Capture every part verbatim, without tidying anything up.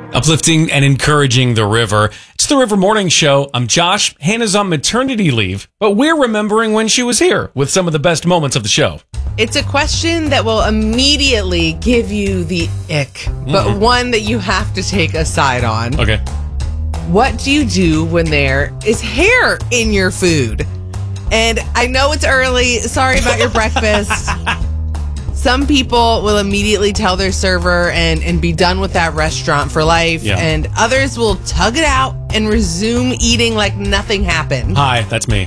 Uplifting and encouraging the river. It's the River Morning Show. I'm Josh. Hannah's on maternity leave, but we're remembering when she was here with some of the best moments of the show. It's a question that will immediately give you the ick, mm-hmm. but one that you have to take a side on. Okay. What do you do when there is hair in your food? And I know it's early. Sorry about your breakfast. Some people will immediately tell their server and, and be done with that restaurant for life. Yeah. And others will tug it out and resume eating like nothing happened. Hi, that's me.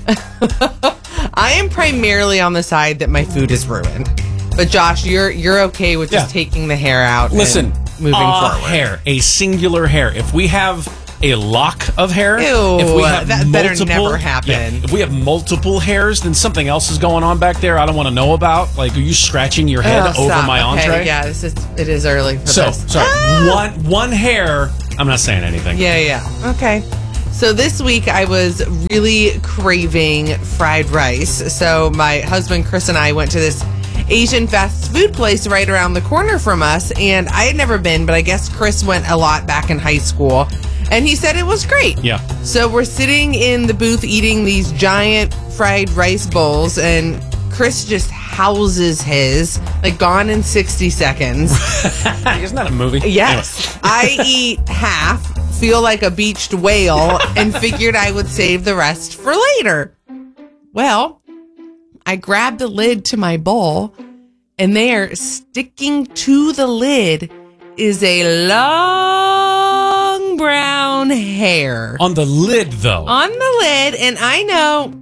I am primarily on the side that my food is ruined. But Josh, you're you're okay with just yeah. taking the hair out Listen, and moving uh, forward. Hair, a singular hair. If we have a lock of hair, Ew, if we have that multiple, better never happen. Yeah, if we have multiple hairs, then something else is going on back there I don't want to know about. Like, are you scratching your head oh, over stop. my okay, entree? Yeah, this is it is early for so, this. sorry, Ah! one one hair. I'm not saying anything. Yeah, yeah. Okay. So this week I was really craving fried rice. So my husband Chris and I went to this Asian fast food place right around the corner from us, and I had never been, but I guess Chris went a lot back in high school, and he said it was great. Yeah. So we're sitting in the booth eating these giant fried rice bowls, and Chris just houses his, like, gone in sixty seconds. Isn't that a movie? Yes. Anyway. I eat half, feel like a beached whale, and figured I would save the rest for later. Well, I grabbed the lid to my bowl, and there, sticking to the lid, is a long brown hair. On the lid, though. On the lid, and I know,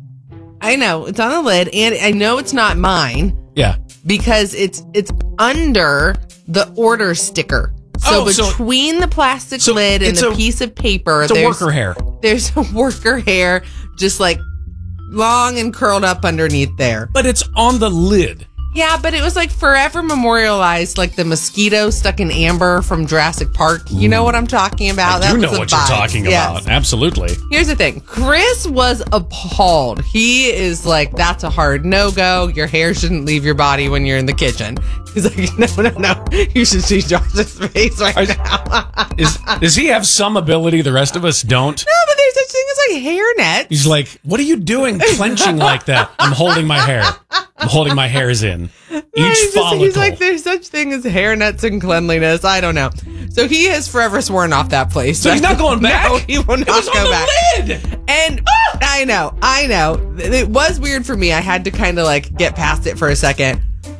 I know, it's on the lid, and I know it's not mine. Yeah. Because it's it's under the order sticker. So oh, between so, the plastic so lid and the a, piece of paper, it's there's a worker hair. There's a worker hair just like long and curled up underneath there. But it's on the lid. Yeah, but it was like forever memorialized, like the mosquito stuck in amber from Jurassic Park. You know what I'm talking about? I that do was know what vibe. you're talking yes. about. Absolutely. Here's the thing. Chris was appalled. He is like, that's a hard no-go. Your hair shouldn't leave your body when you're in the kitchen. He's like, no, no, no. You should see Josh's face right Are, now. is, does he have some ability the rest of us don't? No, but there's such thing as like hair nets. He's like, what are you doing clenching like that? I'm holding my hair. I'm holding my hairs in. Each no, he's follicle. Just, he's like, there's such thing as hair nets and cleanliness. I don't know. So he has forever sworn off that place. So he's not going back? No, he will not it was go on the back. Lid. And ah! I know, I know. It was weird for me. I had to kind of like get past it for a second.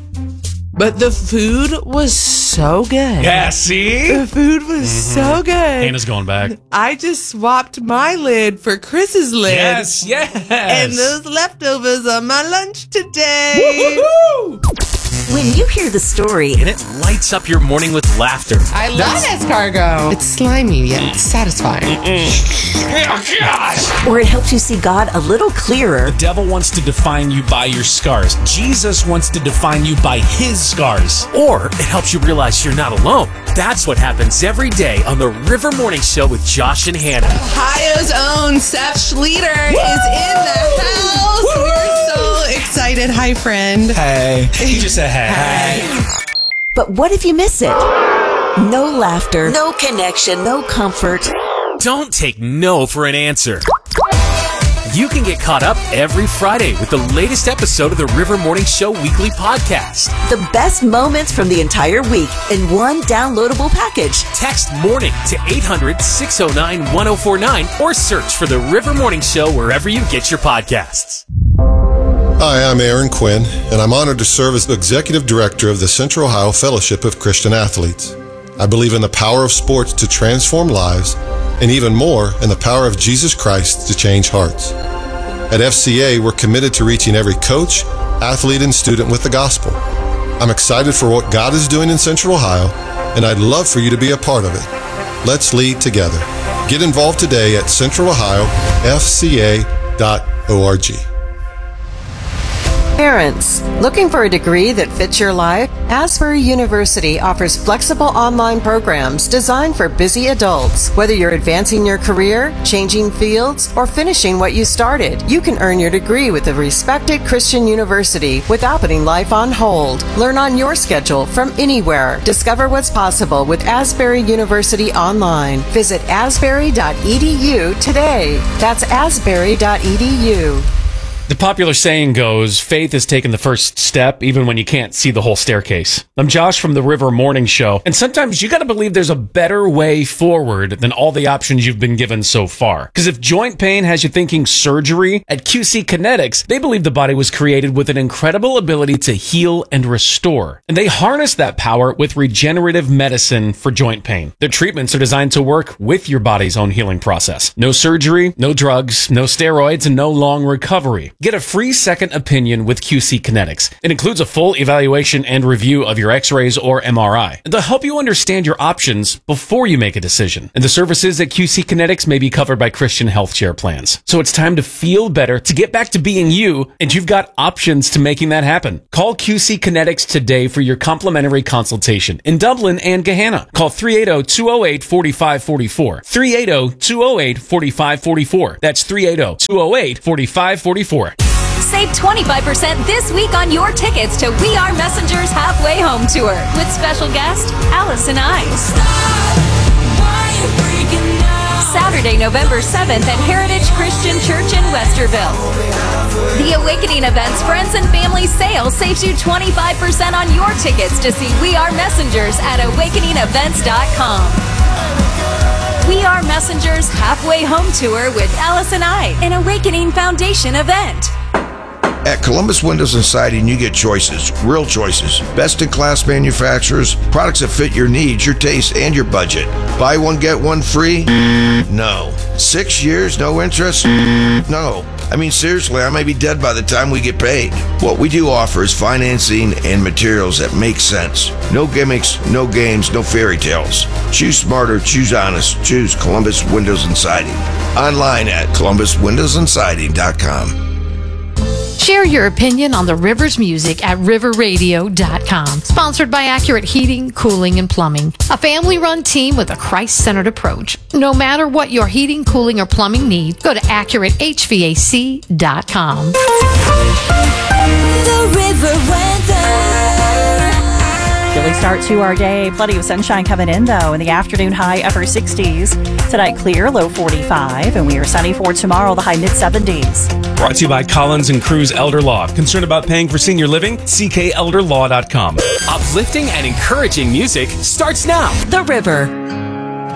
But the food was so good. Yeah, see? The food was mm-hmm. so good. Hannah's going back. I just swapped my lid for Chris's lid. Yes, yes. And those leftovers are my lunch today. Woo-hoo-hoo! When you hear the story, and it lights up your morning with laughter. I love escargot. It's slimy yet satisfying. Oh, gosh. Or it helps you see God a little clearer. The devil wants to define you by your scars. Jesus wants to define you by his scars. Or it helps you realize you're not alone. That's what happens every day on the River Morning Show with Josh and Hannah. Ohio's own Seth Schleter Woo! is in the house. Woo! We're so excited. Hi, friend. Hey. He just said hey. Hey. But what if you miss it? No laughter, no connection, no comfort. Don't take no for an answer. You can get caught up every Friday with the latest episode of the River Morning Show weekly podcast. The best moments from the entire week in one downloadable package. Text MORNING to eight hundred, six oh nine, one oh four nine or search for the River Morning Show wherever you get your podcasts. Hi, I'm Aaron Quinn, and I'm honored to serve as the Executive Director of the Central Ohio Fellowship of Christian Athletes. I believe in the power of sports to transform lives, and even more, in the power of Jesus Christ to change hearts. At F C A, we're committed to reaching every coach, athlete, and student with the gospel. I'm excited for what God is doing in Central Ohio, and I'd love for you to be a part of it. Let's lead together. Get involved today at central ohio f c a dot org. Parents, looking for a degree that fits your life? Asbury University offers flexible online programs designed for busy adults. Whether you're advancing your career, changing fields, or finishing what you started, you can earn your degree with a respected Christian university without putting life on hold. Learn on your schedule from anywhere. Discover what's possible with Asbury University online. Visit asbury dot e d u today. That's asbury dot e d u. The popular saying goes, faith is taking the first step even when you can't see the whole staircase. I'm Josh from the River Morning Show, and sometimes you gotta believe there's a better way forward than all the options you've been given so far. Because if joint pain has you thinking surgery, at Q C Kinetics, they believe the body was created with an incredible ability to heal and restore. And they harness that power with regenerative medicine for joint pain. Their treatments are designed to work with your body's own healing process. No surgery, no drugs, no steroids, and no long recovery. Get a free second opinion with Q C Kinetics. It includes a full evaluation and review of your x-rays or M R I. They'll help you understand your options before you make a decision. And the services at Q C Kinetics may be covered by Christian health share plans. So it's time to feel better, to get back to being you, and you've got options to making that happen. Call Q C Kinetics today for your complimentary consultation in Dublin and Gahanna. Call three eight zero, two zero eight, four five four four. three eight zero, two zero eight, four five four four. That's three eight zero, two zero eight, four five four four. Save twenty-five percent this week on your tickets to We Are Messengers Halfway Home Tour with special guest Allison Ice. Saturday, November seventh at Heritage Christian Church in Westerville. The Awakening Events Friends and Family Sale saves you twenty-five percent on your tickets to see We Are Messengers at awakening events dot com. We Are Messengers Halfway Home Tour with Allison I, an Awakening Foundation event. At Columbus Windows and Siding, you get choices, real choices. Best-in-class manufacturers, products that fit your needs, your taste, and your budget. Buy one, get one free? No. Six years, no interest? No. I mean, seriously, I may be dead by the time we get paid. What we do offer is financing and materials that make sense. No gimmicks, no games, no fairy tales. Choose smarter, choose honest, choose Columbus Windows and Siding. Online at columbus windows and siding dot com. Share your opinion on the River's music at river radio dot com. Sponsored by Accurate Heating, Cooling, and Plumbing. A family-run team with a Christ-centered approach. No matter what your heating, cooling, or plumbing need, go to accurate h v a c dot com. The River weather. Chilly start to our day. Plenty of sunshine coming in, though. In the afternoon, high upper sixties. Tonight, clear, low forty-five. And we are sunny for tomorrow, the high mid-seventies. Brought to you by Collins and Cruz Elder Law. Concerned about paying for senior living? c k elder law dot com. Uplifting and encouraging music starts now. The River.